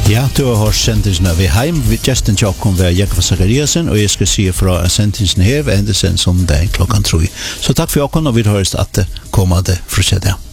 Ja, du har hørt sendingen av Heim. Gjesten til åkken var Jakob Zachariasen, og jeg skal si fra sendingen her ved endelsen som det er 3:00. Så takk for åkken, og vi høres at det kommer det fra seg.